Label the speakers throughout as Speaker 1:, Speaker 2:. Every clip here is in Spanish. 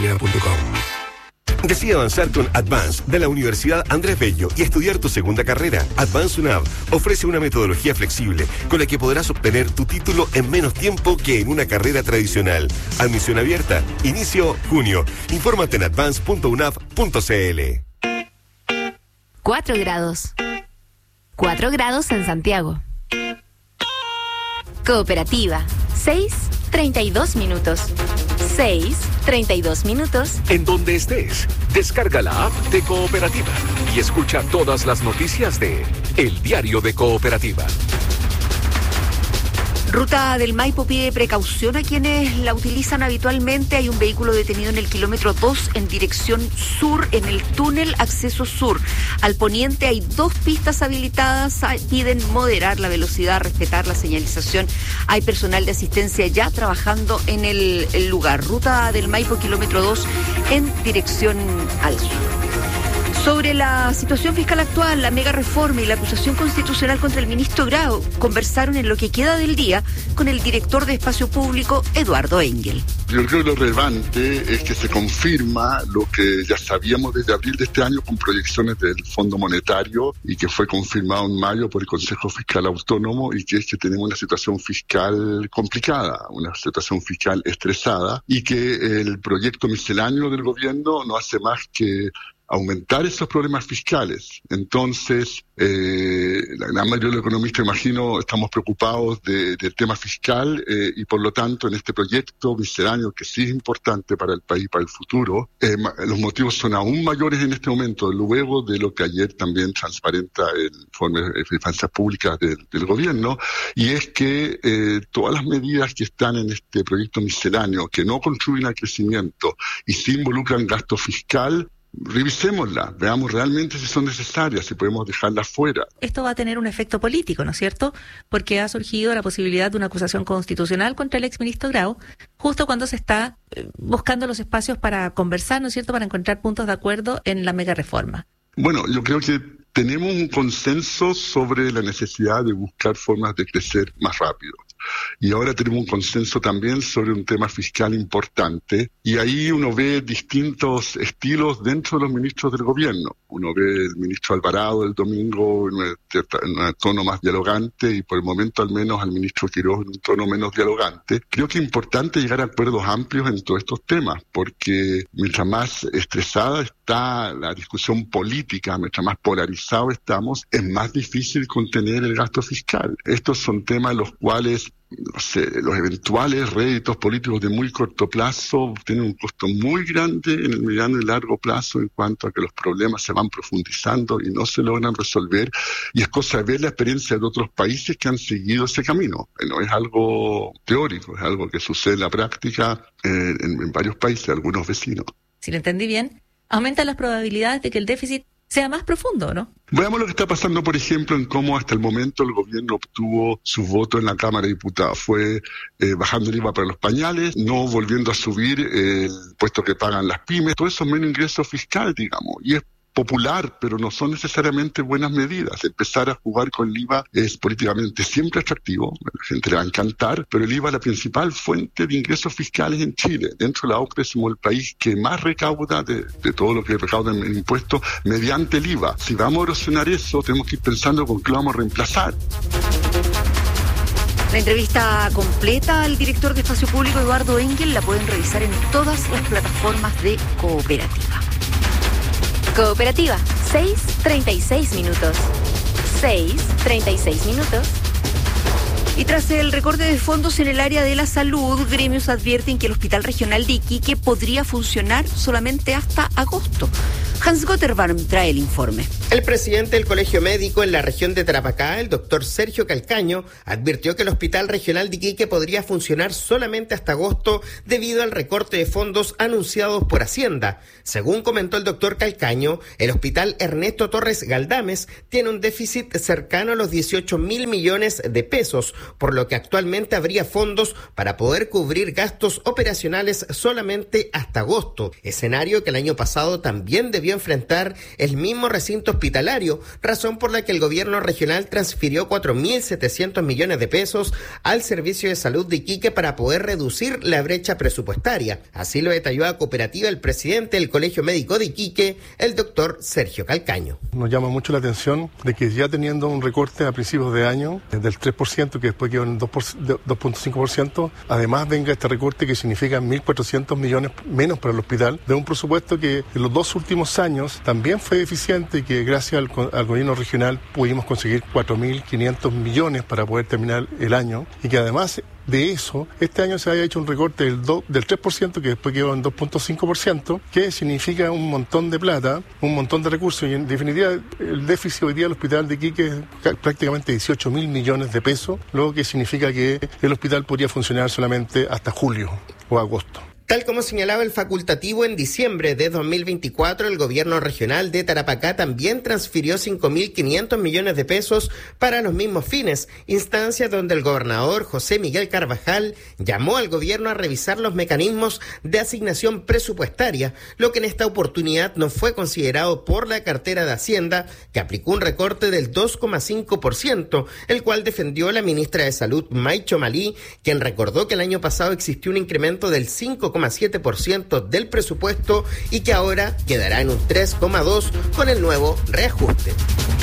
Speaker 1: Decide avanzar con Advance de la Universidad Andrés Bello y estudiar tu segunda carrera. Advance UNAV ofrece una metodología flexible con la que podrás obtener tu título en menos tiempo que en una carrera tradicional. Admisión abierta. Inicio junio. Infórmate en advance.unav.cl.
Speaker 2: 4 grados. 4 grados en Santiago. Cooperativa. 6:32 minutos. 6:32 minutos.
Speaker 3: En donde estés, descarga la app de Cooperativa y escucha todas las noticias de El Diario de Cooperativa.
Speaker 4: Ruta del Maipo pide precaución a quienes la utilizan habitualmente. Hay un vehículo detenido en el kilómetro 2 en dirección sur, en el túnel acceso sur. Al poniente hay 2 pistas habilitadas. Piden moderar la velocidad, respetar la señalización. Hay personal de asistencia ya trabajando en el lugar. Ruta del Maipo, kilómetro 2 en dirección al sur. Sobre la situación fiscal actual, la mega reforma y la acusación constitucional contra el ministro Grau conversaron en lo que queda del día con el director de Espacio Público, Eduardo Engel.
Speaker 5: Yo creo que lo relevante es que se confirma lo que ya sabíamos desde abril de este año con proyecciones del Fondo Monetario y que fue confirmado en mayo por el Consejo Fiscal Autónomo, y que es que tenemos una situación fiscal complicada, una situación fiscal estresada, y que el proyecto misceláneo del gobierno no hace más que aumentar esos problemas fiscales. Entonces, la gran mayoría de los economistas, imagino, estamos preocupados del tema fiscal y por lo tanto en este proyecto misceláneo, que sí es importante para el país, para el futuro, los motivos son aún mayores en este momento, luego de lo que ayer también transparenta el informe de finanzas públicas del gobierno, y es que todas las medidas que están en este proyecto misceláneo, que no contribuyen al crecimiento y sí involucran gasto fiscal, revisémoslas, veamos realmente si son necesarias, si podemos dejarlas fuera.
Speaker 6: Esto va a tener un efecto político, ¿no es cierto? Porque ha surgido la posibilidad de una acusación constitucional contra el exministro Grau, justo cuando se está buscando los espacios para conversar, ¿no es cierto?, para encontrar puntos de acuerdo en la mega reforma.
Speaker 5: Bueno, yo creo que tenemos un consenso sobre la necesidad de buscar formas de crecer más rápido. Y ahora tenemos un consenso también sobre un tema fiscal importante, y ahí uno ve distintos estilos dentro de los ministros del gobierno. Uno ve el ministro Alvarado el domingo en un tono más dialogante, y por el momento al menos al ministro Quiroz en un tono menos dialogante. Creo que es importante llegar a acuerdos amplios en todos estos temas, porque mientras más estresada está la discusión política, mientras más polarizados estamos, es más difícil contener el gasto fiscal. Estos son temas los cuales los eventuales réditos políticos de muy corto plazo tienen un costo muy grande en el mediano y largo plazo, en cuanto a que los problemas se van profundizando y no se logran resolver, y es cosa de ver la experiencia de otros países que han seguido ese camino. No es algo teórico, es algo que sucede en la práctica en varios países, algunos vecinos.
Speaker 6: Si lo entendí bien, aumentan las probabilidades de que el déficit sea más profundo, ¿no?
Speaker 5: Veamos lo que está pasando, por ejemplo, en cómo hasta el momento el gobierno obtuvo su voto en la Cámara de Diputados. Fue bajando el IVA para los pañales, no volviendo a subir el impuesto que pagan las pymes. Todo eso es menos ingreso fiscal, digamos, y es popular, pero no son necesariamente buenas medidas. Empezar a jugar con el IVA es políticamente siempre atractivo, a la gente le va a encantar, pero el IVA es la principal fuente de ingresos fiscales en Chile. Dentro de la OCDE somos el país que más recauda de todo lo que recauda en impuestos mediante el IVA. Si vamos a erosionar eso, tenemos que ir pensando con qué lo vamos a reemplazar.
Speaker 4: La entrevista completa al director de Espacio Público, Eduardo Engel, la pueden revisar en todas las plataformas de Cooperativa.
Speaker 2: Cooperativa, 6:36 minutos. 6:36 minutos.
Speaker 4: Y tras el recorte de fondos en el área de la salud, gremios advierten que el Hospital Regional de Iquique podría funcionar solamente hasta agosto. Hans Gotterbaum trae el informe.
Speaker 7: El presidente del Colegio Médico en la región de Tarapacá, el doctor Sergio Calcaño, advirtió que el Hospital Regional de Iquique podría funcionar solamente hasta agosto debido al recorte de fondos anunciados por Hacienda. Según comentó el doctor Calcaño, el Hospital Ernesto Torres Galdames tiene un déficit cercano a los 18.000 millones de pesos, por lo que actualmente habría fondos para poder cubrir gastos operacionales solamente hasta agosto, escenario que el año pasado también debió debió enfrentar el mismo recinto hospitalario, razón por la que el gobierno regional transfirió 4.700 millones de pesos al Servicio de Salud de Iquique para poder reducir la brecha presupuestaria. Así lo detalló a Cooperativa el presidente del Colegio Médico de Iquique, el doctor Sergio Calcaño.
Speaker 8: Nos llama mucho la atención de que ya teniendo un recorte a principios de año del 3%, que después quedó en 2.5%, además venga este recorte que significa 1.400 millones menos para el hospital, de un presupuesto que en los 2 últimos años también fue deficiente y que gracias al gobierno regional pudimos conseguir 4.500 millones para poder terminar el año, y que además de eso, este año se haya hecho un recorte del 3%, que después quedó en 2.5%, que significa un montón de plata, un montón de recursos, y en definitiva el déficit hoy día del hospital de Iquique es prácticamente 18.000 millones de pesos, lo que significa que el hospital podría funcionar solamente hasta julio o agosto.
Speaker 7: Tal como señalaba el facultativo, en diciembre de 2024, el gobierno regional de Tarapacá también transfirió 5.500 millones de pesos para los mismos fines, instancia donde el gobernador José Miguel Carvajal llamó al gobierno a revisar los mecanismos de asignación presupuestaria, lo que en esta oportunidad no fue considerado por la cartera de Hacienda, que aplicó un recorte del 2,5%, el cual defendió la ministra de Salud, Maicho Malí, quien recordó que el año pasado existió un incremento del 5,7% del presupuesto y que ahora quedará en un 3,2% con el nuevo reajuste.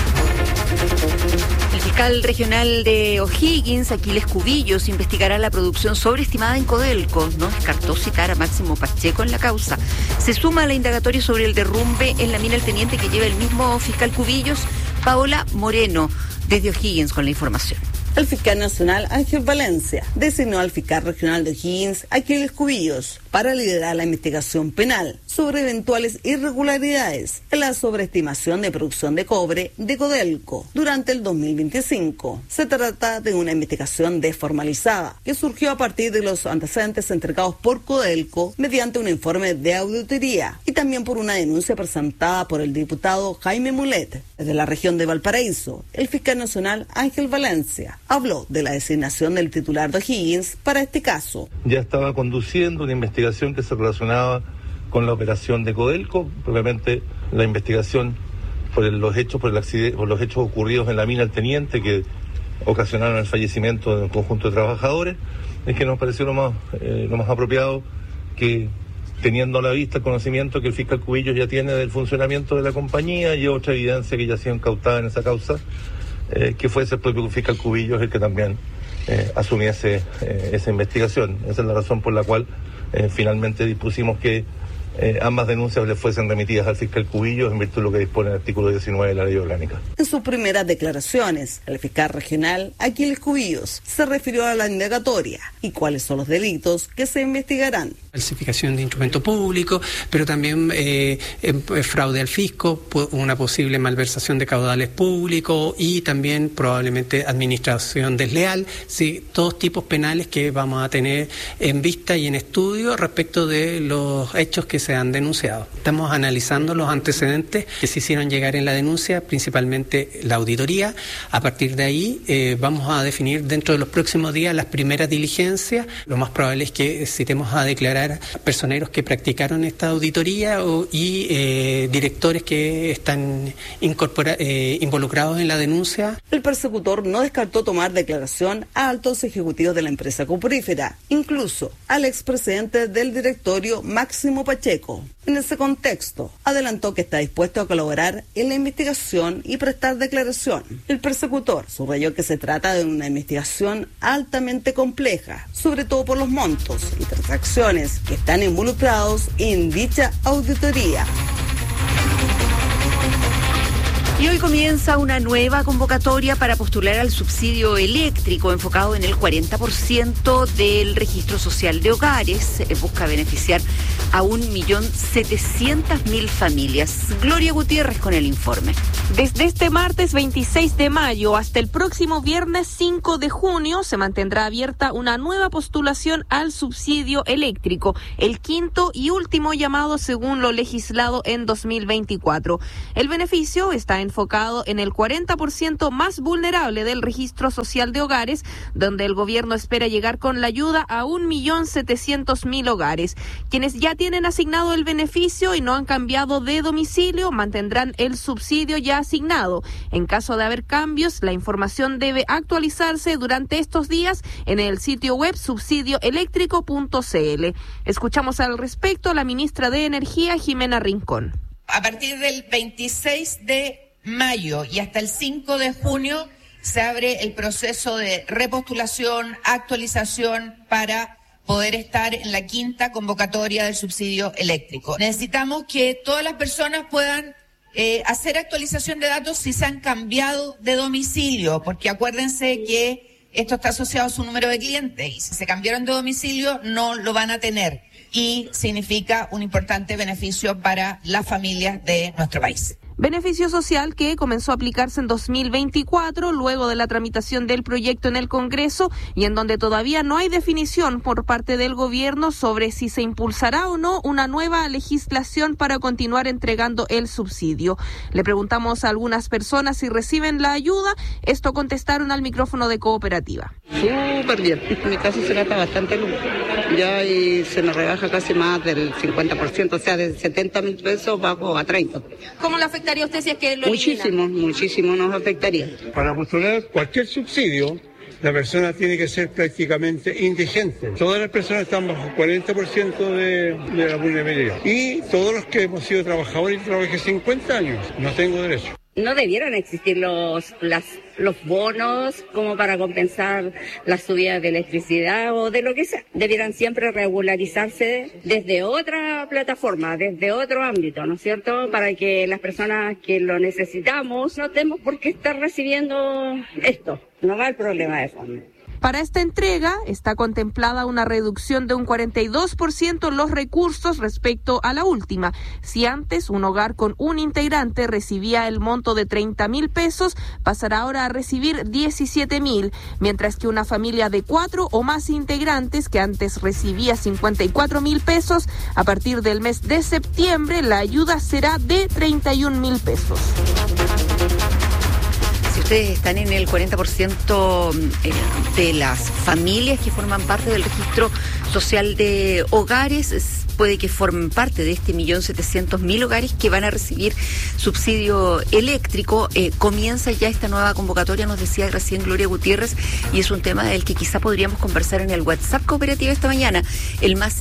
Speaker 4: El fiscal regional de O'Higgins, Aquiles Cubillos, investigará la producción sobreestimada en Codelco. No descartó citar a Máximo Pacheco en la causa. Se suma a la indagatoria sobre el derrumbe en la mina El Teniente que lleva el mismo fiscal Cubillos, Paola Moreno, desde O'Higgins con la información.
Speaker 9: El fiscal nacional Ángel Valencia designó al fiscal regional de O'Higgins, Aquiles Cubillos, para liderar la investigación penal sobre eventuales irregularidades en la sobreestimación de producción de cobre de Codelco durante el 2025. Se trata de una investigación desformalizada que surgió a partir de los antecedentes entregados por Codelco mediante un informe de auditoría y también por una denuncia presentada por el diputado Jaime Mulet. Desde la región de Valparaíso, el fiscal nacional Ángel Valencia habló de la designación del titular de O'Higgins para este caso.
Speaker 10: Ya estaba conduciendo una investigación que se relacionaba con la operación de Codelco, propiamente la investigación por los hechos ocurridos en la mina El Teniente que ocasionaron el fallecimiento de un conjunto de trabajadores. Es que nos pareció lo más apropiado que, teniendo a la vista el conocimiento que el fiscal Cubillos ya tiene del funcionamiento de la compañía y otra evidencia que ya ha sido incautada en esa causa, que fuese el propio fiscal Cubillos el que también asumiese esa investigación. Esa es la razón por la cual finalmente dispusimos que ambas denuncias le fuesen remitidas al fiscal Cubillos en virtud de lo que dispone el artículo 19 de la Ley Orgánica.
Speaker 9: En sus primeras declaraciones, el fiscal regional Aquiles Cubillos se refirió a la indagatoria y cuáles son los delitos que se investigarán.
Speaker 11: Falsificación de instrumento público, pero también fraude al fisco, una posible malversación de caudales públicos y también probablemente administración desleal, sí, todos tipos penales que vamos a tener en vista y en estudio respecto de los hechos que se han denunciado. Estamos analizando los antecedentes que se hicieron llegar en la denuncia, principalmente la auditoría. A partir de ahí vamos a definir dentro de los próximos días las primeras diligencias. Lo más probable es que citemos a declarar personeros que practicaron esta auditoría y directores que están involucrados en la denuncia.
Speaker 9: El persecutor no descartó tomar declaración a altos ejecutivos de la empresa coprífera, incluso al expresidente del directorio Máximo Pacheco. En ese contexto, adelantó que está dispuesto a colaborar en la investigación y prestar declaración. El persecutor subrayó que se trata de una investigación altamente compleja, sobre todo por los montos y transacciones que están involucrados en dicha auditoría.
Speaker 4: Y hoy comienza una nueva convocatoria para postular al subsidio eléctrico enfocado en el 40% del registro social de hogares. Busca beneficiar a 1.700.000 familias. Gloria Gutiérrez con el informe.
Speaker 12: Desde este martes 26 de mayo hasta el próximo viernes 5 de junio se mantendrá abierta una nueva postulación al subsidio eléctrico, el quinto y último llamado según lo legislado en 2024. El beneficio está en enfocado en el 40% más vulnerable del registro social de hogares, donde el gobierno espera llegar con la ayuda a 1.700.000 hogares. Quienes ya tienen asignado el beneficio y no han cambiado de domicilio mantendrán el subsidio ya asignado. En caso de haber cambios, la información debe actualizarse durante estos días en el sitio web subsidioeléctrico.cl. Escuchamos al respecto a la ministra de Energía, Jimena Rincón.
Speaker 13: A partir del 26 de mayo y hasta el 5 de junio se abre el proceso de repostulación, actualización para poder estar en la quinta convocatoria del subsidio eléctrico. Necesitamos que todas las personas puedan hacer actualización de datos si se han cambiado de domicilio, porque acuérdense que esto está asociado a su número de clientes y si se cambiaron de domicilio no lo van a tener y significa un importante beneficio para las familias de nuestro país.
Speaker 12: Beneficio social que comenzó a aplicarse en 2024 luego de la tramitación del proyecto en el Congreso y en donde todavía no hay definición por parte del gobierno sobre si se impulsará o no una nueva legislación para continuar entregando el subsidio. Le preguntamos a algunas personas si reciben la ayuda. Esto contestaron al micrófono de Cooperativa.
Speaker 14: Súper bien. En mi caso se gasta bastante luz. Ya y se nos rebaja casi más del 50%, o sea, de 70.000 pesos bajo a 30.
Speaker 12: ¿Cómo le afectaría a usted si es que lo
Speaker 14: Muchísimo nos afectaría.
Speaker 15: Para postular cualquier subsidio, la persona tiene que ser prácticamente indigente. Todas las personas están bajo 40% de la vulnerabilidad. Y todos los que hemos sido trabajadores y trabajé 50 años, no tengo derecho.
Speaker 16: No debieran existir los bonos como para compensar las subidas de electricidad o de lo que sea. Debieran siempre regularizarse desde otra plataforma, desde otro ámbito, ¿no es cierto? Para que las personas que lo necesitamos no tenemos por qué estar recibiendo esto. No va el problema de fondo.
Speaker 12: Para esta entrega está contemplada una reducción de un 42% en los recursos respecto a la última. Si antes un hogar con un integrante recibía el monto de 30.000 pesos, pasará ahora a recibir 17.000, mientras que una familia de 4 o más integrantes que antes recibía 54.000 pesos, a partir del mes de septiembre la ayuda será de 31.000 pesos.
Speaker 4: Si ustedes están en el 40% de las familias que forman parte del registro social de hogares, puede que formen parte de este 1.700.000 hogares que van a recibir subsidio eléctrico. Comienza ya esta nueva convocatoria, nos decía recién Gloria Gutiérrez, y es un tema del que quizá podríamos conversar en el WhatsApp Cooperativa esta mañana, el más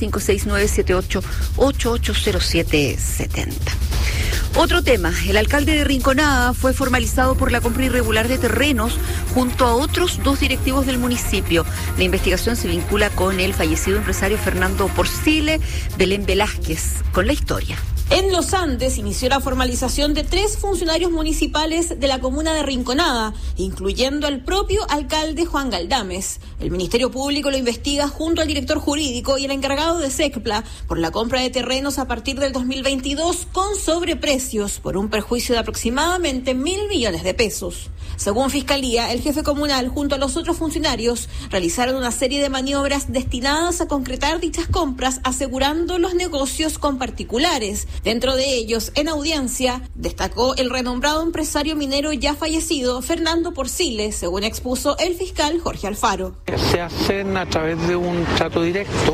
Speaker 4: 56978880770. Otro tema, el alcalde de Rinconada fue formalizado por la compra irregular de terrenos junto a otros 2 directivos del municipio. La investigación se vincula con el fallecido empresario Fernando Porcile. Belén Velázquez con la historia.
Speaker 17: En Los Andes inició la formalización de 3 funcionarios municipales de la comuna de Rinconada, incluyendo al propio alcalde Juan Galdames. El Ministerio Público lo investiga junto al director jurídico y el encargado de SECPLA por la compra de terrenos a partir del 2022 con sobreprecios por un perjuicio de aproximadamente 1.000 millones de pesos. Según Fiscalía, el jefe comunal junto a los otros funcionarios realizaron una serie de maniobras destinadas a concretar dichas compras, asegurando los negocios con particulares. Dentro de ellos, en audiencia, destacó el renombrado empresario minero ya fallecido, Fernando Porcile, según expuso el fiscal Jorge Alfaro.
Speaker 18: Se hacen a través de un trato directo,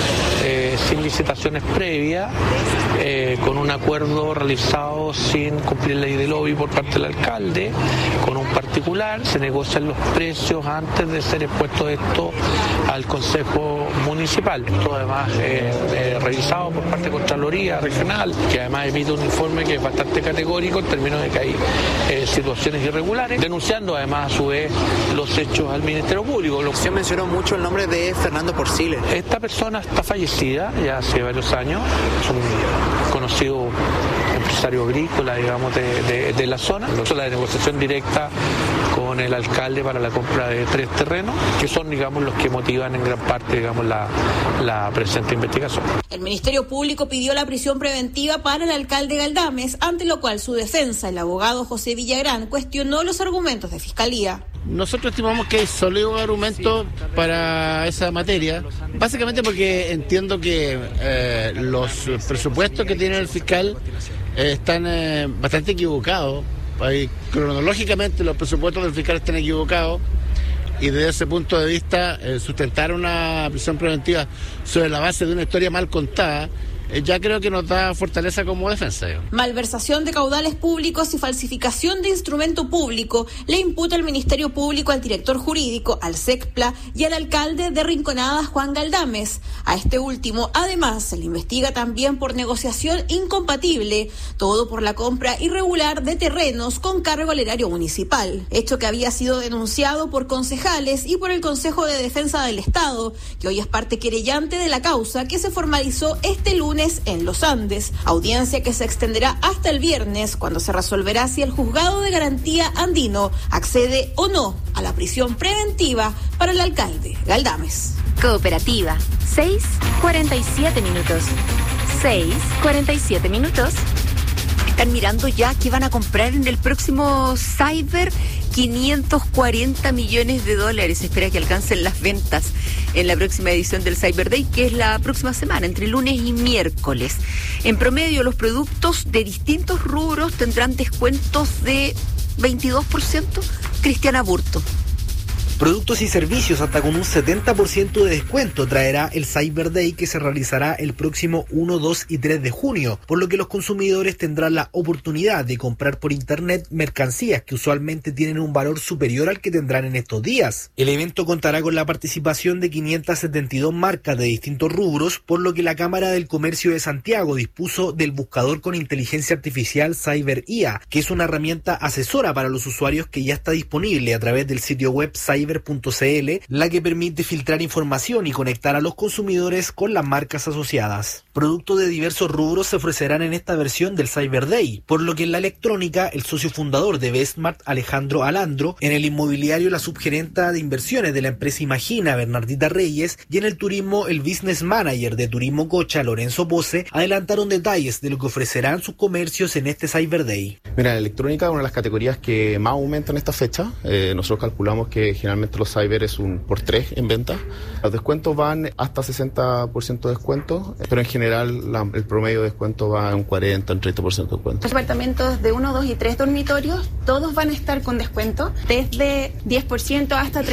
Speaker 18: sin licitaciones previas, con un acuerdo realizado sin cumplir la ley de lobby por parte del alcalde, con un particular. Se negocian los precios antes de ser expuesto esto al Consejo Municipal. Esto además revisado por parte de Contraloría Regional, que además emite un informe que es bastante categórico en términos de que hay situaciones irregulares, denunciando además a su vez los hechos al Ministerio Público.
Speaker 19: Se mencionó mucho el nombre de Fernando Porcile.
Speaker 18: Esta persona está fallecida ya hace varios años, es un conocido empresario agrícola, digamos, de la zona. La negociación directa con el alcalde para la compra de 3 terrenos, que son, digamos, los que motivan en gran parte, digamos, la presente investigación.
Speaker 17: El Ministerio Público pidió la prisión preventiva para el alcalde Galdames, ante lo cual su defensa, el abogado José Villagrán, cuestionó los argumentos de Fiscalía.
Speaker 20: Nosotros estimamos que es sólido argumento para esa materia, básicamente porque entiendo que los presupuestos que tiene el fiscal están bastante equivocados ahí cronológicamente los presupuestos del fiscal están equivocados y desde ese punto de vista sustentar una prisión preventiva sobre la base de una historia mal contada ya creo que nos da fortaleza como defensa.
Speaker 17: Malversación de caudales públicos y falsificación de instrumento público le imputa el Ministerio Público al director jurídico, al SECPLA y al alcalde de Rinconada, Juan Galdames. A este último, además, se le investiga también por negociación incompatible, todo por la compra irregular de terrenos con cargo al erario municipal, hecho que había sido denunciado por concejales y por el Consejo de Defensa del Estado, que hoy es parte querellante de la causa que se formalizó este lunes en Los Andes, audiencia que se extenderá hasta el viernes, cuando se resolverá si el Juzgado de Garantía Andino accede o no a la prisión preventiva para el alcalde Galdames.
Speaker 2: Cooperativa, 6:47 minutos. 6:47 minutos.
Speaker 4: Están mirando ya qué van a comprar en el próximo Cyber. 540 millones de dólares. Se espera que alcancen las ventas en la próxima edición del Cyber Day, que es la próxima semana, entre lunes y miércoles. En promedio, los productos de distintos rubros tendrán descuentos de 22%. Cristiana Burto.
Speaker 21: Productos y servicios hasta con un 70% de descuento traerá el Cyber Day, que se realizará el próximo 1, 2 y 3 de junio, por lo que los consumidores tendrán la oportunidad de comprar por internet mercancías que usualmente tienen un valor superior al que tendrán en estos días. El evento contará con la participación de 572 marcas de distintos rubros, por lo que la Cámara del Comercio de Santiago dispuso del buscador con inteligencia artificial Cyber IA, que es una herramienta asesora para los usuarios que ya está disponible a través del sitio web cyber.cl, la que permite filtrar información y conectar a los consumidores con las marcas asociadas. Productos de diversos rubros se ofrecerán en esta versión del Cyber Day, por lo que en la electrónica, el socio fundador de Bestmart, Alejandro Alandro, en el inmobiliario, la subgerenta de inversiones de la empresa Imagina, Bernardita Reyes, y en el turismo, el business manager de Turismo Cocha, Lorenzo Pose, adelantaron detalles de lo que ofrecerán sus comercios en este Cyber Day.
Speaker 22: Mira, la electrónica es una de las categorías que más aumenta en esta fecha. Nosotros calculamos que generalmente los cyber es un por 3 en venta. Los descuentos van hasta 60% de descuento, pero en general el promedio de descuento va en un 40, un 30% de descuento.
Speaker 23: Los departamentos de 1, 2 y 3 dormitorios, todos van a estar con descuento, desde 10% hasta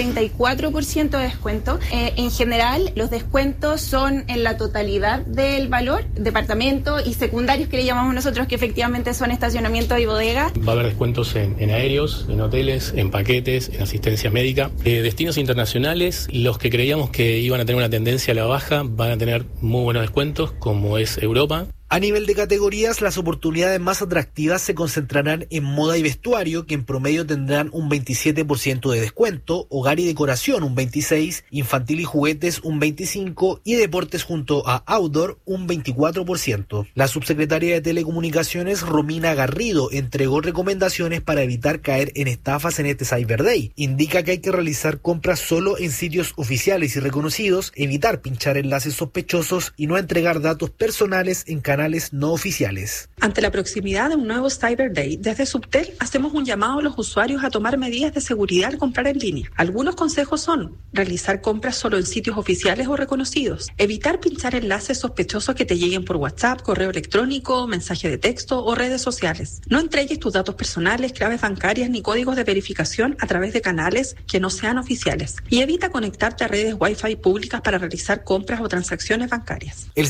Speaker 23: 34% de descuento. En general, los descuentos son en la totalidad del valor, departamento y secundarios, que le llamamos nosotros, que efectivamente son estacionamiento y bodega.
Speaker 24: Va a haber descuentos en aéreos, en hoteles, en paquetes, en asistencia médica. Destinos internacionales, los que creíamos que iban a tener una tendencia a la baja van a tener muy buenos descuentos, como es Europa.
Speaker 21: A nivel de categorías, las oportunidades más atractivas se concentrarán en moda y vestuario, que en promedio tendrán un 27% de descuento, hogar y decoración un 26%, infantil y juguetes un 25% y deportes junto a outdoor un 24%. La subsecretaria de Telecomunicaciones, Romina Garrido, entregó recomendaciones para evitar caer en estafas en este Cyber Day. Indica que hay que realizar compras solo en sitios oficiales y reconocidos, evitar pinchar enlaces sospechosos y no entregar datos personales en canales no oficiales.
Speaker 25: Ante la proximidad de un nuevo Cyber Day, desde Subtel hacemos un llamado a los usuarios a tomar medidas de seguridad al comprar en línea. Algunos consejos son: realizar compras solo en sitios oficiales o reconocidos, evitar pinchar enlaces sospechosos que te lleguen por WhatsApp, correo electrónico, mensaje de texto o redes sociales. No entregues tus datos personales, claves bancarias ni códigos de verificación a través de canales que no sean oficiales. Y evita conectarte a redes Wi-Fi públicas para realizar compras o transacciones bancarias.
Speaker 21: El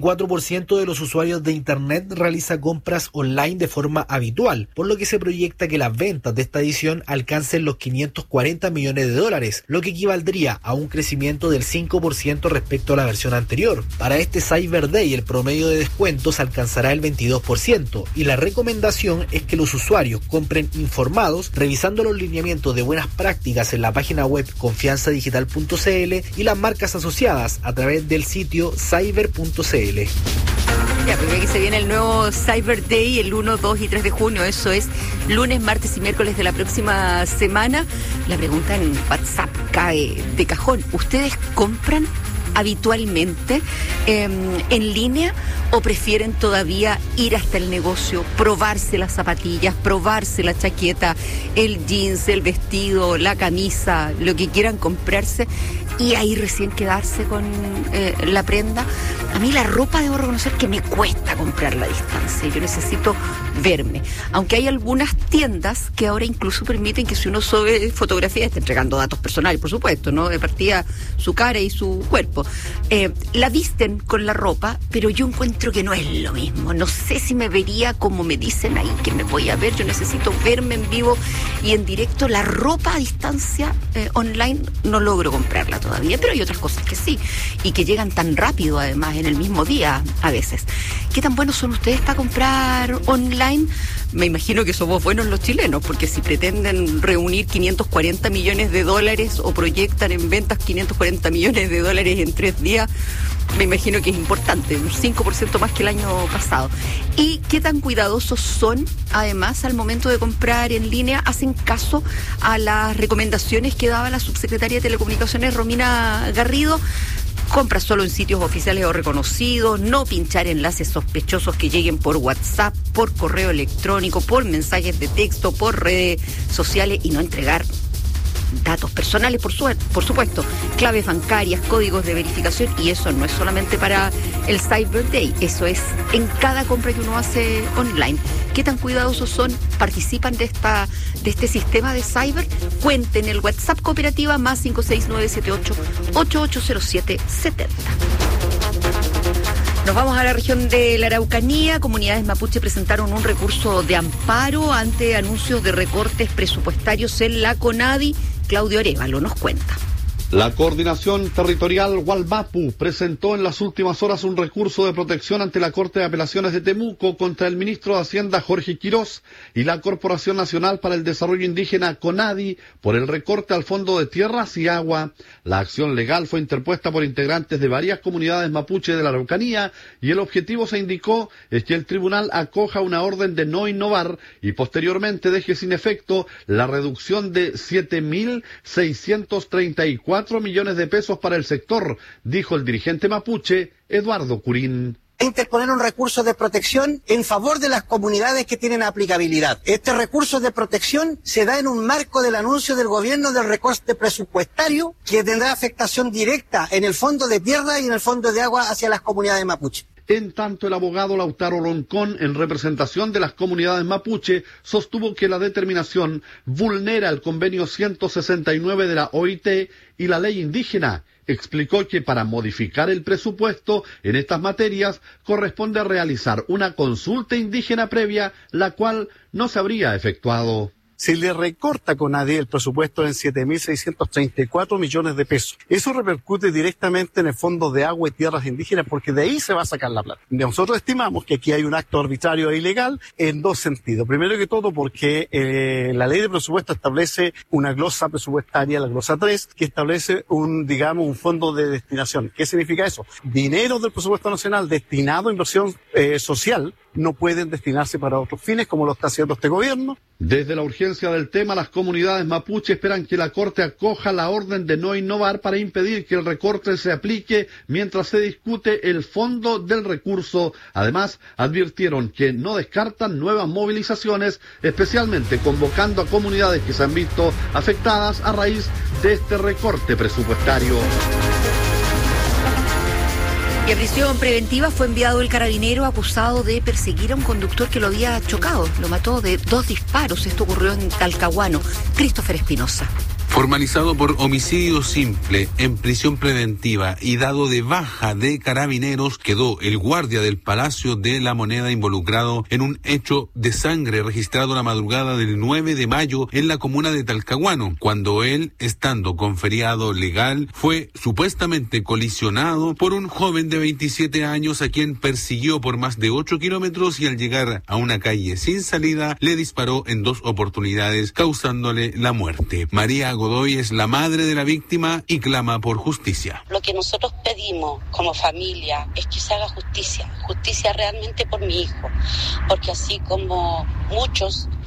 Speaker 21: 64% de los usuarios de Internet realiza compras online de forma habitual, por lo que se proyecta que las ventas de esta edición alcancen los 540 millones de dólares, lo que equivaldría a un crecimiento del 5% respecto a la versión anterior. Para este Cyber Day, el promedio de descuentos alcanzará el 22% y la recomendación es que los usuarios compren informados, revisando los lineamientos de buenas prácticas en la página web confianzadigital.cl y las marcas asociadas a través del sitio cyber.cl.
Speaker 4: Ya, porque se viene el nuevo Cyber Day el 1, 2 y 3 de junio. Eso es lunes, martes y miércoles de la próxima semana. La pregunta en WhatsApp cae de cajón. ¿Ustedes compran habitualmente en línea o prefieren todavía ir hasta el negocio, probarse las zapatillas, probarse la chaqueta, el jeans, el vestido, la camisa, lo que quieran comprarse y ahí recién quedarse con la prenda. A mí la ropa debo reconocer que me cuesta comprarla a distancia, yo necesito verme, aunque hay algunas tiendas que ahora incluso permiten que si uno sube fotografías, está entregando datos personales, por supuesto, ¿no? De partida su cara y su cuerpo, la visten con la ropa, pero yo encuentro que no es lo mismo. No sé si me vería como me dicen ahí que me voy a ver. Yo necesito verme en vivo y en directo. La ropa a distancia online no logro comprarla todavía, pero hay otras cosas que sí, y que llegan tan rápido además, en el mismo día a veces. ¿Qué tan buenos son ustedes para comprar online? Me imagino que somos buenos los chilenos, porque si pretenden reunir 540 millones de dólares o proyectan en ventas 540 millones de dólares en 3 días, me imagino que es importante, un 5% más que el año pasado. ¿Y qué tan cuidadosos son, además, al momento de comprar en línea? ¿Hacen caso a las recomendaciones que daba la subsecretaria de Telecomunicaciones, Romina Garrido? Compra solo en sitios oficiales o reconocidos, no pinchar enlaces sospechosos que lleguen por WhatsApp, por correo electrónico, por mensajes de texto, por redes sociales, y no entregar datos personales, por supuesto, claves bancarias, códigos de verificación, y eso no es solamente para el Cyber Day, eso es en cada compra que uno hace online. ¿Qué tan cuidadosos son? ¿Participan de este sistema de cyber? Cuenten el WhatsApp Cooperativa más 56978-880770. Nos vamos a la región de la Araucanía. Comunidades mapuche presentaron un recurso de amparo ante anuncios de recortes presupuestarios en la CONADI. Claudio Arévalo nos cuenta.
Speaker 1: La Coordinación Territorial Gualmapu presentó en las últimas horas un recurso de protección ante la Corte de Apelaciones de Temuco contra el ministro de Hacienda Jorge Quirós y la Corporación Nacional para el Desarrollo Indígena CONADI por el recorte al Fondo de Tierras y Agua. La acción legal fue interpuesta por integrantes de varias comunidades mapuche de la Araucanía y el objetivo, se indicó, es que el tribunal acoja una orden de no innovar y posteriormente deje sin efecto la reducción de 7.634 millones de pesos para el sector, dijo el dirigente mapuche Eduardo Curín.
Speaker 3: Interponer un recurso de protección en favor de las comunidades que tienen aplicabilidad. Este recurso de protección se da en un marco del anuncio del gobierno del recorte presupuestario que tendrá afectación directa en el Fondo de Tierra y en el Fondo de Agua hacia las comunidades mapuche.
Speaker 1: En tanto, el abogado Lautaro Roncón, en representación de las comunidades mapuche, sostuvo que la determinación vulnera el convenio 169 de la OIT y la ley indígena. Explicó que para modificar el presupuesto en estas materias corresponde realizar una consulta indígena previa, la cual no se habría efectuado.
Speaker 5: Se le recorta CONADI el presupuesto en 7.634 millones de pesos. Eso repercute directamente en el Fondo de Agua y Tierras Indígenas, porque de ahí se va a sacar la plata. Nosotros estimamos que aquí hay un acto arbitrario e ilegal en dos sentidos. Primero que todo, porque la ley de presupuesto establece una glosa presupuestaria, la glosa 3, que establece un fondo de destinación. ¿Qué significa eso? Dinero del presupuesto nacional destinado a inversión social no pueden destinarse para otros fines, como lo está haciendo este gobierno.
Speaker 1: Desde la urgencia del tema, las comunidades mapuche esperan que la Corte acoja la orden de no innovar para impedir que el recorte se aplique mientras se discute el fondo del recurso. Además, advirtieron que no descartan nuevas movilizaciones, especialmente convocando a comunidades que se han visto afectadas a raíz de este recorte presupuestario.
Speaker 4: Y a prisión preventiva fue enviado el carabinero acusado de perseguir a un conductor que lo había chocado. Lo mató de 2 disparos. Esto ocurrió en Talcahuano. Christopher Espinosa.
Speaker 6: Formalizado por homicidio simple en prisión preventiva y dado de baja de carabineros, quedó el guardia del Palacio de la Moneda involucrado en un hecho de sangre registrado la madrugada del 9 de mayo en la comuna de Talcahuano, cuando él, estando con feriado legal, fue supuestamente colisionado por un joven de 27 años a quien persiguió por más de 8 kilómetros y al llegar a una calle sin salida le disparó en 2 oportunidades, causándole la muerte. María Godoy es la madre de la víctima y clama por justicia.
Speaker 8: Lo que nosotros pedimos como familia es que se haga justicia realmente por mi hijo, porque así como muchos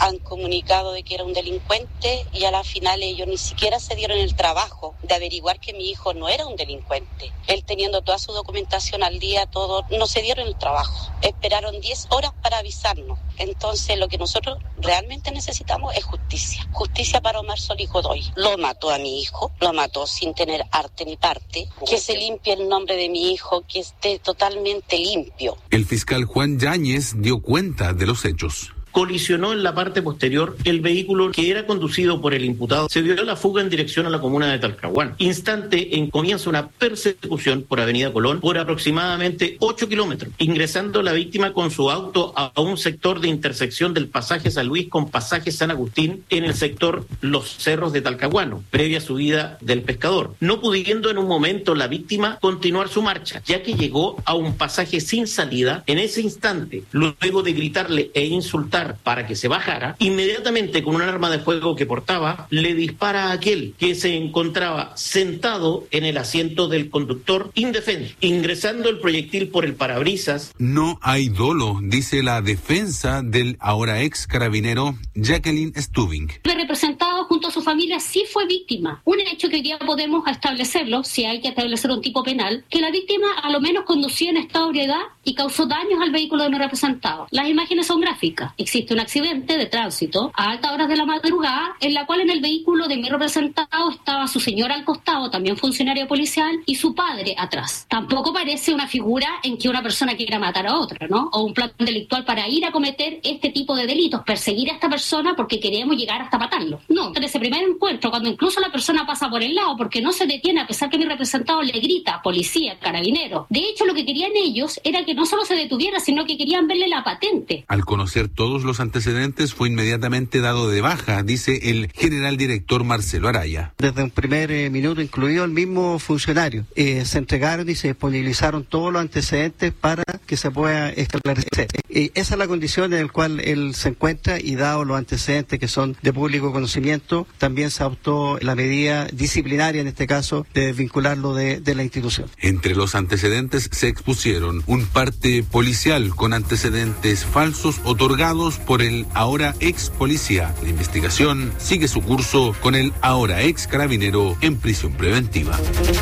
Speaker 8: han comunicado de que era un delincuente y a la final ellos ni siquiera se dieron el trabajo de averiguar que mi hijo no era un delincuente. Él teniendo toda su documentación al día, todo, no se dieron el trabajo. Esperaron 10 horas para avisarnos. Entonces lo que nosotros realmente necesitamos es justicia. Justicia para Omar Solís Godoy. Lo mató a mi hijo, lo mató sin tener arte ni parte. Que se limpie el nombre de mi hijo, que esté totalmente limpio.
Speaker 6: El fiscal Juan Yáñez dio cuenta de los hechos.
Speaker 7: Colisionó en la parte posterior el vehículo que era conducido por el imputado. Se dio la fuga en dirección a la comuna de Talcahuano. Instante en comienza una persecución por Avenida Colón por aproximadamente 8 kilómetros, ingresando la víctima con su auto a un sector de intersección del pasaje San Luis con pasaje San Agustín en el sector Los Cerros de Talcahuano, previa subida del Pescador, no pudiendo en un momento la víctima continuar su marcha, ya que llegó a un pasaje sin salida. En ese instante, luego de gritarle e insultar para que se bajara, inmediatamente con un arma de fuego que portaba, le dispara a aquel que se encontraba sentado en el asiento del conductor indefenso, ingresando el proyectil por el parabrisas.
Speaker 6: No hay dolo, dice la defensa del ahora ex carabinero Jacqueline Stubing.
Speaker 9: El representado junto a su familia sí fue víctima. Un hecho que hoy día podemos establecerlo, si hay que establecer un tipo penal, que la víctima a lo menos conducía en estado de ebriedad y causó daños al vehículo de mi representado. Las imágenes son gráficas. Existe un accidente de tránsito a altas horas de la madrugada en la cual en el vehículo de mi representado estaba su señora al costado, también funcionario policial, y su padre atrás. Tampoco parece una figura en que una persona quiera matar a otra, ¿no? O un plan delictual para ir a cometer este tipo de delitos, perseguir a esta persona porque queremos llegar hasta matarlo. No, en ese primer encuentro, cuando incluso la persona pasa por el lado porque no se detiene a pesar que mi representado le grita, policía, carabinero. De hecho, lo que querían ellos era que no solo se detuviera, sino que querían verle la patente.
Speaker 6: Al conocer todos los antecedentes, fue inmediatamente dado de baja, dice el general director Marcelo Araya.
Speaker 3: Desde un primer minuto, incluido el mismo funcionario, se entregaron y se disponibilizaron todos los antecedentes para que se pueda esclarecer. Esa es la condición en la cual él se encuentra y dado los antecedentes que son de público conocimiento, también se adoptó la medida disciplinaria, en este caso, de desvincularlo de la institución.
Speaker 6: Entre los antecedentes se expusieron un parte policial con antecedentes falsos otorgados por el ahora ex policía. La investigación sigue su curso con el ahora ex carabinero en prisión preventiva.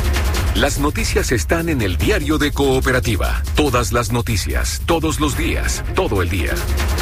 Speaker 10: Las noticias están en el diario de Cooperativa. Todas las noticias, todos los días, todo el día.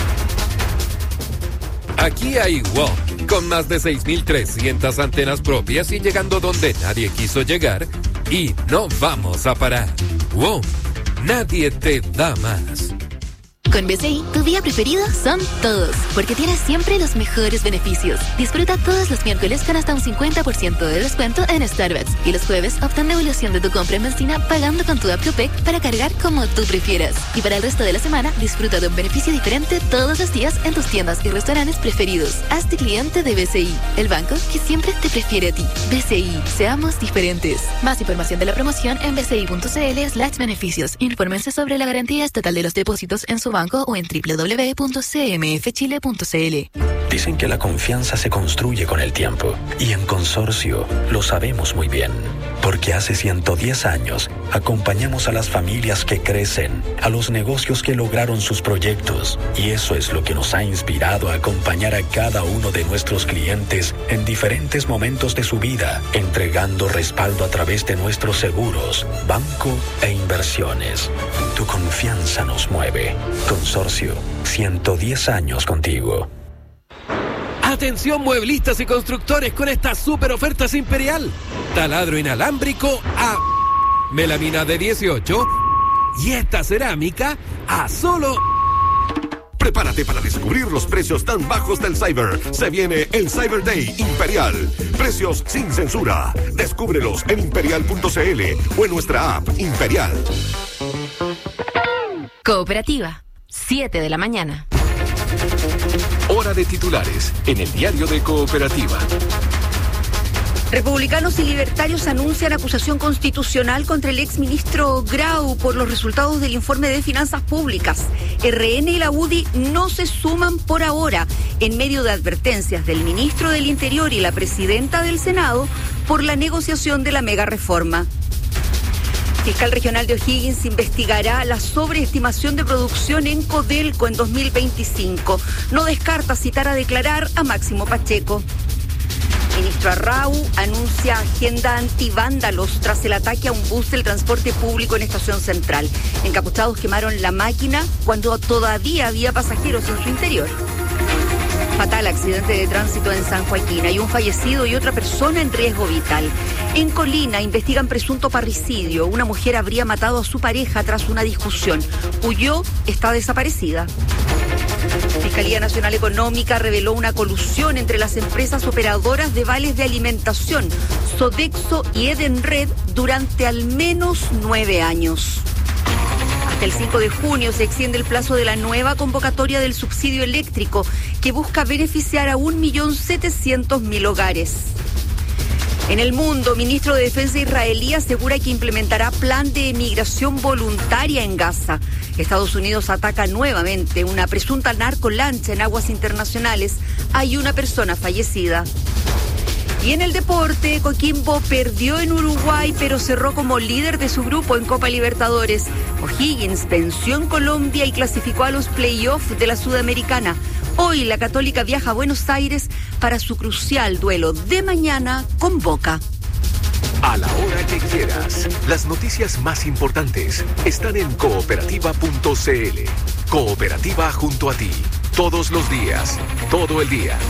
Speaker 10: Aquí hay WOM, con más de 6.300 antenas propias y llegando donde nadie quiso llegar, y no vamos a parar. WOM, nadie te da más.
Speaker 2: Con BCI, tu día preferido son todos, porque tienes siempre los mejores beneficios. Disfruta todos los miércoles con hasta un 50% de descuento en Starbucks. Y los jueves, obtén devolución de tu compra en benzina pagando con tu app Copec para cargar como tú prefieras. Y para el resto de la semana, disfruta de un beneficio diferente todos los días en tus tiendas y restaurantes preferidos. Hazte cliente de BCI, el banco que siempre te prefiere a ti. BCI, seamos diferentes. Más información de la promoción en bci.cl/beneficios. Infórmense sobre la garantía estatal de los depósitos en su banco o en www.cmfchile.cl.
Speaker 11: Dicen que la confianza se construye con el tiempo y en Consorcio lo sabemos muy bien, porque hace 110 años acompañamos a las familias que crecen, a los negocios que lograron sus proyectos, y eso es lo que nos ha inspirado a acompañar a cada uno de nuestros clientes en diferentes momentos de su vida, entregando respaldo a través de nuestros seguros, banco e inversiones. Tu confianza nos mueve. Consorcio, 110 años contigo.
Speaker 13: Atención mueblistas y constructores con estas super ofertas Imperial. Taladro inalámbrico a melamina de 18 y esta cerámica a solo...
Speaker 10: Prepárate para descubrir los precios tan bajos del Cyber. Se viene el Cyber Day Imperial. Precios sin censura. Descúbrelos en imperial.cl o en nuestra app Imperial.
Speaker 2: Cooperativa, 7 de la mañana.
Speaker 10: Hora de titulares en el diario de Cooperativa.
Speaker 4: Republicanos y libertarios anuncian acusación constitucional contra el exministro Grau por los resultados del informe de finanzas públicas. RN y la UDI no se suman por ahora, en medio de advertencias del ministro del Interior y la presidenta del Senado por la negociación de la mega reforma. Fiscal Regional de O'Higgins investigará la sobreestimación de producción en Codelco en 2025. No descarta citar a declarar a Máximo Pacheco. Ministro Arrau anuncia agenda antivándalos tras el ataque a un bus del transporte público en Estación Central. Encapuchados quemaron la máquina cuando todavía había pasajeros en su interior. Fatal accidente de tránsito en San Joaquín. Hay un fallecido y otra persona en riesgo vital. En Colina investigan presunto parricidio. Una mujer habría matado a su pareja tras una discusión. Huyó, está desaparecida. Fiscalía Nacional Económica reveló una colusión entre las empresas operadoras de vales de alimentación, Sodexo y Edenred, durante al menos 9 años. Hasta el 5 de junio se extiende el plazo de la nueva convocatoria del subsidio eléctrico, que busca beneficiar a 1.700.000 hogares. En el mundo, ministro de Defensa israelí asegura que implementará plan de migración voluntaria en Gaza. Estados Unidos ataca nuevamente una presunta narcolancha en aguas internacionales. Hay una persona fallecida. Y en el deporte, Coquimbo perdió en Uruguay, pero cerró como líder de su grupo en Copa Libertadores. O'Higgins venció en Colombia y clasificó a los playoffs de la Sudamericana. Hoy la Católica viaja a Buenos Aires para su crucial duelo de mañana con Boca.
Speaker 12: A la hora que quieras, las noticias más importantes están en cooperativa.cl. Cooperativa junto a ti, todos los días, todo el día.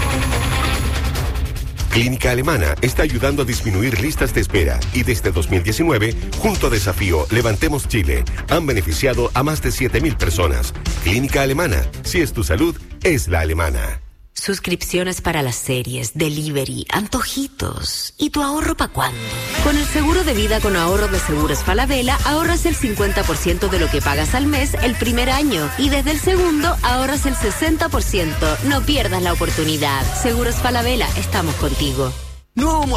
Speaker 10: Clínica Alemana está ayudando a disminuir listas de espera y desde 2019, junto a Desafío Levantemos Chile, han beneficiado a más de 7.000 personas. Clínica Alemana, si es tu salud, es la alemana.
Speaker 14: Suscripciones para las series, delivery, antojitos. ¿Y tu ahorro para cuándo? Con el seguro de vida con ahorro de Seguros Falabella, ahorras el 50% de lo que pagas al mes el primer año. Y desde el segundo, ahorras el 60%. No pierdas la oportunidad. Seguros Falabella, estamos contigo.
Speaker 15: Nuevo